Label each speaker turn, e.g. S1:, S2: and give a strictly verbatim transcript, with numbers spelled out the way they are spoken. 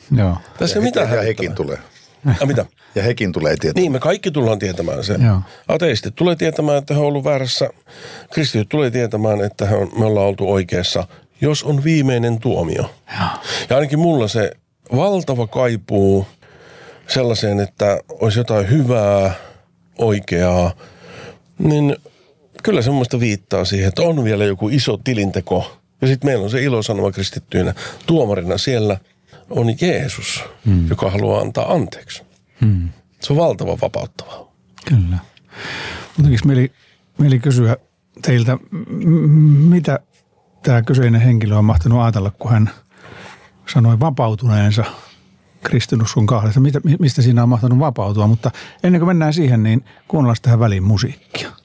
S1: Joo.
S2: Tässä ei
S3: ja,
S2: mitään
S3: ja hekin tulee.
S2: Ja mitä?
S3: Ja hekin tulee tietämään.
S2: Niin, me kaikki tullaan tietämään sen.
S1: Joo.
S2: Ateistit tulee tietämään, että he on ollut väärässä. Kristityt tulee tietämään, että he on, me ollaan oltu oikeassa, jos on viimeinen tuomio.
S1: Joo.
S2: Ja ainakin mulla se valtava kaipuu sellaiseen, että olisi jotain hyvää, oikeaa, niin kyllä semmoista viittaa siihen, että on vielä joku iso tilinteko. Ja sitten meillä on se ilosanoma kristittyinä tuomarina siellä on Jeesus, hmm. joka haluaa antaa anteeksi. Hmm. Se on valtavan vapauttavaa.
S1: Kyllä. Muutenkin mieli, mieli kysyä teiltä, m- mitä tämä kyseinen henkilö on mahtanut ajatella, kun hän sanoi vapautuneensa kristinuskon kahdesta. Mistä siinä on mahtanut vapautua, mutta ennen kuin mennään siihen, niin kuunnellaan tähän väliin musiikkia.